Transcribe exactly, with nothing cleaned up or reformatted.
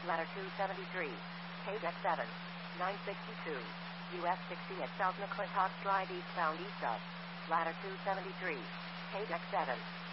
Ladder two seventy-three. K deck seven. nine sixty-two. U S sixty at South McClintock Drive eastbound east of. Ladder two seventy-three. K deck seven.